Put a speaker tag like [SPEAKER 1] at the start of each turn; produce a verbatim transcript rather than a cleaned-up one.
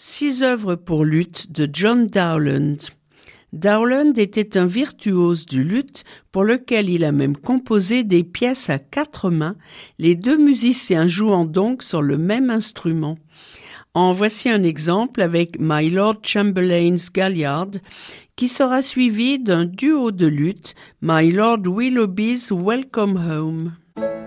[SPEAKER 1] Six œuvres pour luth de John Dowland. Dowland était un virtuose du luth pour lequel il a même composé des pièces à quatre mains, les deux musiciens jouant donc sur le même instrument. En voici un exemple avec My Lord Chamberlain's Galliard, qui sera suivi d'un duo de luth, My Lord Willoughby's Welcome Home.